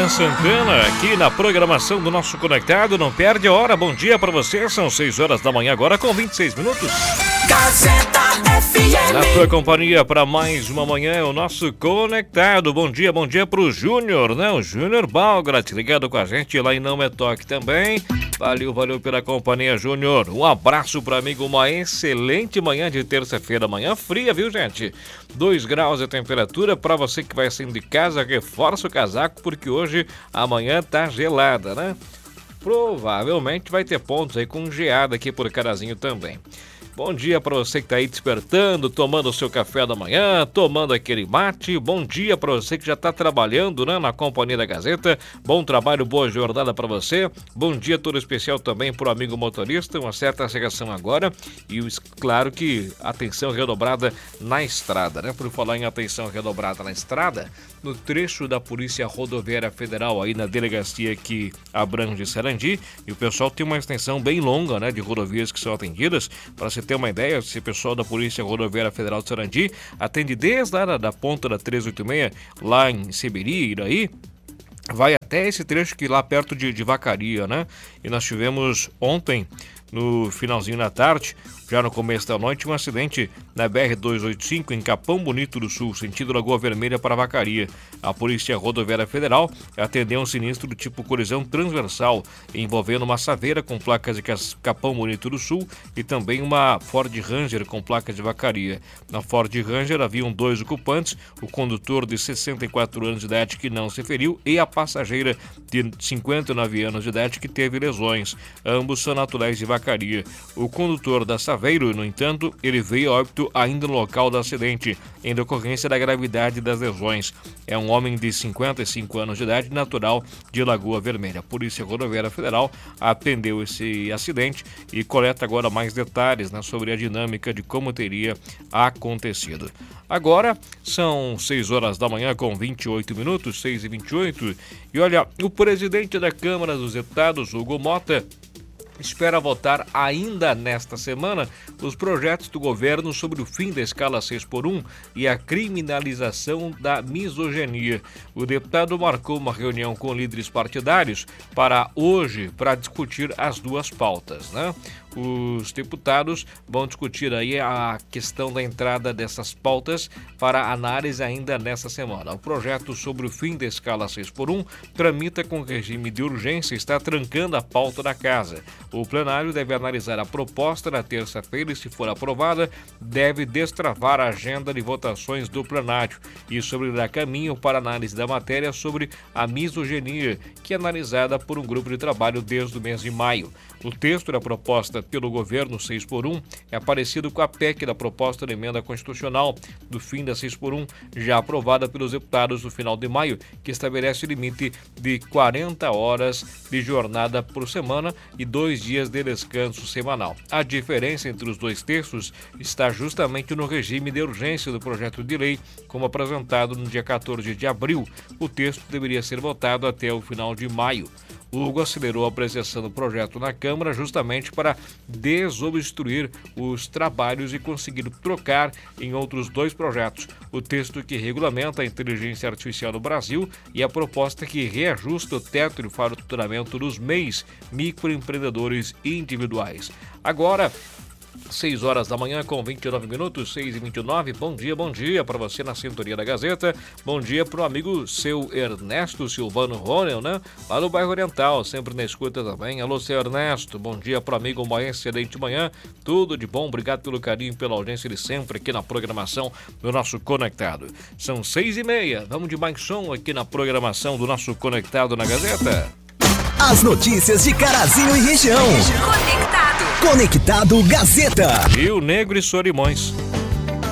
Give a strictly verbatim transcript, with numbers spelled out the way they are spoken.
Luan Santana, aqui na programação do nosso Conectado. Não perde a hora. Bom dia pra você. São seis horas da manhã agora com vinte e seis minutos. Gazeta F M. Na tua companhia para mais uma manhã é o nosso Conectado. Bom dia, bom dia pro Júnior, né? O Júnior Balgrat ligado com a gente lá em Não Me Toque também. Valeu, valeu pela companhia, Júnior. Um abraço para amigo, uma excelente manhã de terça-feira. Manhã fria, viu, gente? dois graus de temperatura. Para você que vai saindo de casa, reforça o casaco, porque hoje amanhã tá gelada, né? Provavelmente vai ter pontos aí com geada aqui por Carazinho também. Bom dia para você que está aí despertando, tomando o seu café da manhã, tomando aquele mate. Bom dia para você que já está trabalhando, né, na Companhia da Gazeta. Bom trabalho, boa jornada para você. Bom dia todo especial também para o amigo motorista. Uma certa chegação agora e, claro, que atenção redobrada na estrada, né? Por falar em atenção redobrada na estrada, no trecho da Polícia Rodoviária Federal, aí na delegacia que abrange Sarandi, e o pessoal tem uma extensão bem longa, né, de rodovias que são atendidas. Para você ter uma ideia, esse pessoal da Polícia Rodoviária Federal de Sarandi atende desde a da ponta da trezentos e oitenta e seis, lá em Seberi, Iraí, vai até esse trecho que lá perto de, de Vacaria, né? E nós tivemos ontem, no finalzinho da tarde, já no começo da noite, um acidente na B R duzentos e oitenta e cinco em Capão Bonito do Sul, sentido Lagoa Vermelha para Vacaria. A Polícia Rodoviária Federal atendeu um sinistro do tipo colisão transversal, envolvendo uma Saveira com placas de Capão Bonito do Sul e também uma Ford Ranger com placas de Vacaria. Na Ford Ranger haviam dois ocupantes, o condutor de sessenta e quatro anos de idade que não se feriu e a passageira de cinquenta e nove anos de idade que teve lesões. Ambos são naturais de Vacaria. O condutor da Saveira, no entanto, ele veio a óbito ainda no local do acidente, em decorrência da gravidade das lesões. É um homem de cinquenta e cinco anos de idade, natural de Lagoa Vermelha. A Polícia Rodoviária Federal atendeu esse acidente e coleta agora mais detalhes, né, sobre a dinâmica de como teria acontecido. Agora são seis horas da manhã com vinte e oito minutos, seis e vinte e oito, e olha, o presidente da Câmara dos Deputados, Hugo Mota, espera votar ainda nesta semana os projetos do governo sobre o fim da escala seis por um e a criminalização da misoginia. O deputado marcou uma reunião com líderes partidários para hoje, para discutir as duas pautas, né? Os deputados vão discutir aí a questão da entrada dessas pautas para análise ainda nesta semana. O projeto sobre o fim da escala seis por um tramita com regime de urgência e está trancando a pauta da casa. O plenário deve analisar a proposta na terça-feira e, se for aprovada, deve destravar a agenda de votações do plenário. Isso abrirá caminho para análise da matéria sobre a misoginia, que é analisada por um grupo de trabalho desde o mês de maio. O texto da proposta pelo governo seis por um é parecido com a P E C da proposta de emenda constitucional do fim da seis por um, já aprovada pelos deputados no final de maio, que estabelece o limite de quarenta horas de jornada por semana e dois dias de descanso semanal. A diferença entre os dois textos está justamente no regime de urgência do projeto de lei, como apresentado no dia quatorze de abril. O texto deveria ser votado até o final de maio. Hugo acelerou a apreciação do projeto na Câmara justamente para desobstruir os trabalhos e conseguir trocar em outros dois projetos: o texto que regulamenta a inteligência artificial no Brasil e a proposta que reajusta o teto de faturamento dos M E Is, microempreendedores individuais. Agora, seis horas da manhã com vinte e nove minutos, seis e vinte e nove. Bom dia, bom dia para você na sintonia da Gazeta. Bom dia para o amigo seu Ernesto Silvano Ronel, né? Lá no bairro Oriental, sempre na escuta também. Alô, seu Ernesto. Bom dia para o amigo, uma excelente manhã. Tudo de bom, obrigado pelo carinho, pela audiência de sempre aqui na programação do nosso Conectado. São seis e meia, vamos de mais som aqui na programação do nosso Conectado na Gazeta. As notícias de Carazinho e região. Conectado. Conectado Gazeta. Rio Negro e Solimões.